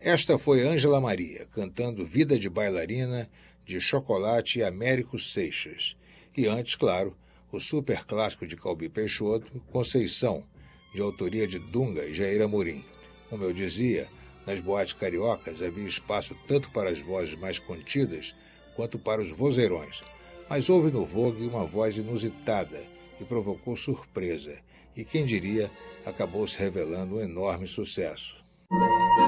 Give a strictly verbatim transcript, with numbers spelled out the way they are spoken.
Esta foi Ângela Maria, cantando Vida de Bailarina, de Chocolate e Américo Seixas. E antes, claro, o super clássico de Calbi Peixoto, Conceição, de autoria de Dunga e Jair Amorim. Como eu dizia, nas boates cariocas havia espaço tanto para as vozes mais contidas quanto para os vozeirões. Mas houve no Vogue uma voz inusitada e provocou surpresa, e quem diria, acabou se revelando um enorme sucesso.